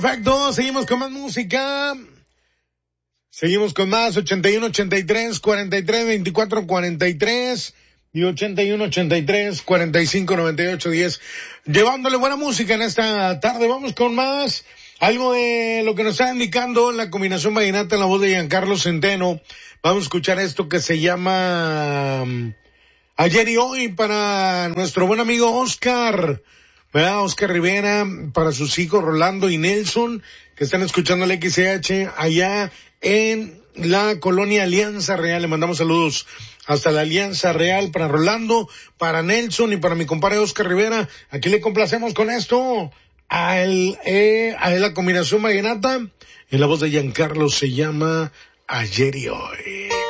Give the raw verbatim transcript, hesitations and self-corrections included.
Perfecto, seguimos con más música. Seguimos con más ochenta y uno, ochenta y tres, cuarenta y tres, veinticuatro, cuarenta y tres y ochenta y uno, ochenta y tres, cuarenta y cinco, noventa y ocho, diez. Llevándole buena música en esta tarde. Vamos con más. Algo de lo que nos está indicando la combinación vallenata en la voz de Giancarlo Centeno. Vamos a escuchar esto que se llama um, Ayer y Hoy para nuestro buen amigo Oscar. ¿Verdad? Oscar Rivera, para sus hijos Rolando y Nelson, que están escuchando el X C H allá en la colonia Alianza Real. Le mandamos saludos hasta la Alianza Real para Rolando, para Nelson y para mi compadre Oscar Rivera. Aquí le complacemos con esto a, el, eh, a la combinación vallenata. En la voz de Giancarlo se llama Ayer y Hoy.